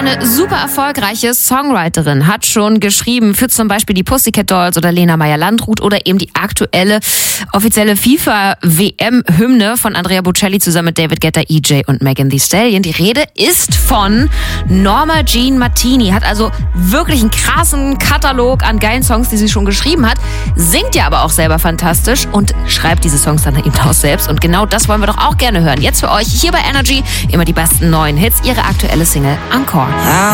eine super erfolgreiche Songwriterin, hat schon geschrieben für zum Beispiel die Pussycat Dolls oder Lena Meyer-Landrut oder eben die aktuelle offizielle FIFA-WM-Hymne von Andrea Bocelli zusammen mit David Guetta, EJ und Megan Thee Stallion. Die Rede ist von Norma Jean Martini, hat also wirklich einen krassen Katalog an geilen Songs, die sie schon geschrieben hat, singt ja aber auch selber fantastisch und schreibt diese Songs dann eben auch selbst. Und genau das wollen wir doch auch gerne hören. Jetzt für euch hier bei Energy immer die besten neuen Hits, ihre aktuelle Single Encore.